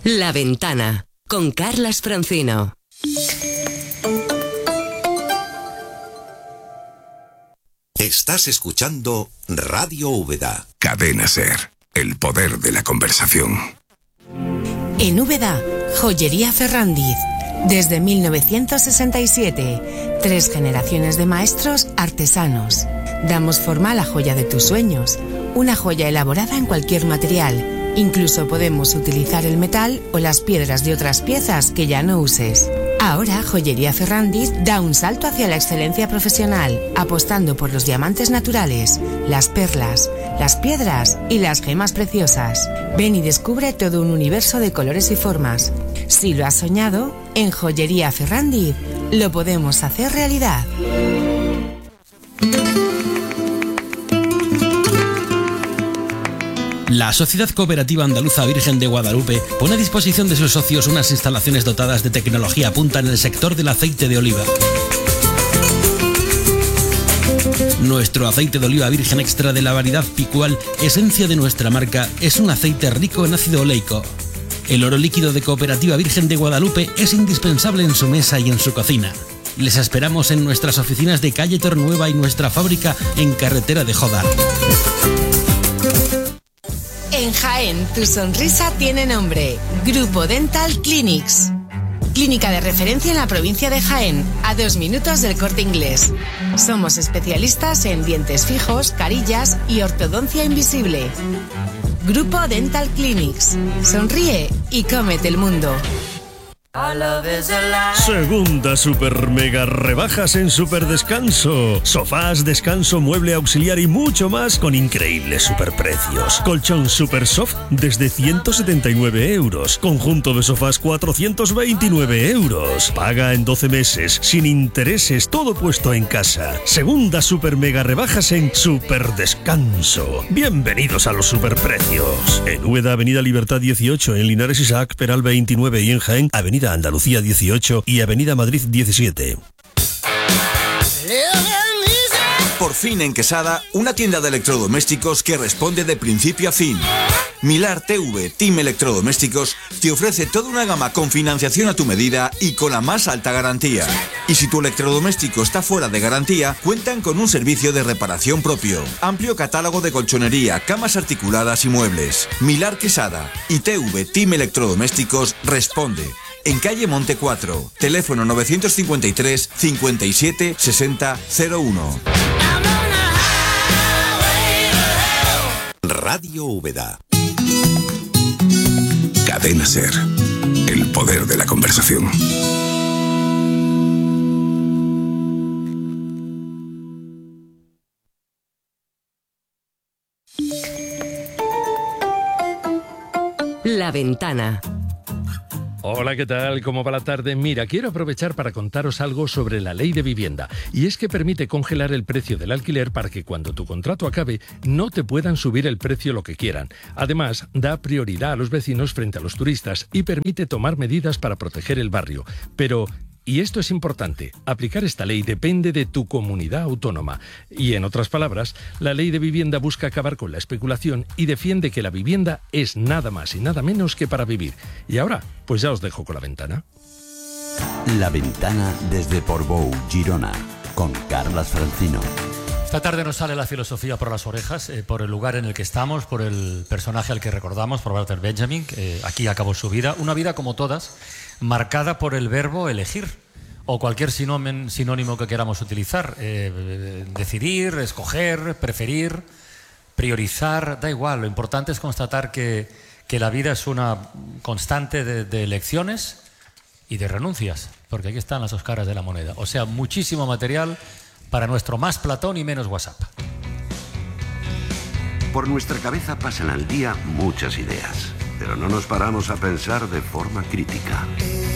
La Ventana, con Carlas Francino. Estás escuchando Radio Úbeda. Cadena SER, el poder de la conversación. En Úbeda, Joyería Ferrandiz. Desde 1967, 3 generaciones de maestros artesanos. Damos forma a la joya de tus sueños. Una joya elaborada en cualquier material. Incluso podemos utilizar el metal o las piedras de otras piezas que ya no uses. Ahora, Joyería Ferrandiz da un salto hacia la excelencia profesional, apostando por los diamantes naturales, las perlas, las piedras y las gemas preciosas. Ven y descubre todo un universo de colores y formas. Si lo has soñado, en Joyería Ferrandiz lo podemos hacer realidad. La Sociedad Cooperativa Andaluza Virgen de Guadalupe pone a disposición de sus socios unas instalaciones dotadas de tecnología punta en el sector del aceite de oliva. Nuestro aceite de oliva virgen extra de la variedad Picual, esencia de nuestra marca, es un aceite rico en ácido oleico. El oro líquido de Cooperativa Virgen de Guadalupe es indispensable en su mesa y en su cocina. Les esperamos en nuestras oficinas de calle Tornueva y nuestra fábrica en carretera de Jodar. En Jaén, tu sonrisa tiene nombre. Grupo Dental Clinics. Clínica de referencia en la provincia de Jaén, a 2 minutos del Corte Inglés. Somos especialistas en dientes fijos, carillas y ortodoncia invisible. Grupo Dental Clinics. Sonríe y cómete el mundo. Segunda super mega rebajas en Super Descanso. Sofás, descanso, mueble auxiliar y mucho más con increíbles superprecios. Colchón Super Soft desde 179 euros. Conjunto de sofás 429 euros. Paga en 12 meses, sin intereses, todo puesto en casa. Segunda super mega rebajas en Super Descanso. Bienvenidos a los superprecios. En Úbeda, Avenida Libertad 18, en Linares Isaac Peral 29 y en Jaén, Avenida Andalucía 18 y Avenida Madrid 17. Por fin en Quesada, una tienda de electrodomésticos que responde de principio a fin. Milar TV Team Electrodomésticos te ofrece toda una gama con financiación a tu medida y con la más alta garantía. Y si tu electrodoméstico está fuera de garantía, cuentan con un servicio de reparación propio. Amplio catálogo de colchonería, camas articuladas y muebles. Milar Quesada y TV Team Electrodomésticos responde. En calle Monte 4, teléfono 953 57 60 01. Radio Úbeda. Cadena SER, el poder de la conversación. La Ventana. Hola, ¿qué tal? ¿Cómo va la tarde? Mira, quiero aprovechar para contaros algo sobre la ley de vivienda. Y es que permite congelar el precio del alquiler para que cuando tu contrato acabe no te puedan subir el precio lo que quieran. Además, da prioridad a los vecinos frente a los turistas y permite tomar medidas para proteger el barrio. Pero, y esto es importante, aplicar esta ley depende de tu comunidad autónoma. Y en otras palabras, la ley de vivienda busca acabar con la especulación y defiende que la vivienda es nada más y nada menos que para vivir. Y ahora, pues ya os dejo con la ventana. La Ventana desde Portbou, Girona, con Carlas Francino. Esta tarde nos sale la filosofía por las orejas, por el lugar en el que estamos, por el personaje al que recordamos, por Walter Benjamin, que aquí acabó su vida. Una vida como todas, marcada por el verbo elegir, o cualquier sinónimo que queramos utilizar. Decidir, escoger, preferir, priorizar, da igual. Lo importante es constatar que la vida es una constante de elecciones y de renuncias, porque aquí están las dos caras de la moneda. O sea, muchísimo material para nuestro más Platón y menos WhatsApp. Por nuestra cabeza pasan al día muchas ideas, pero no nos paramos a pensar de forma crítica.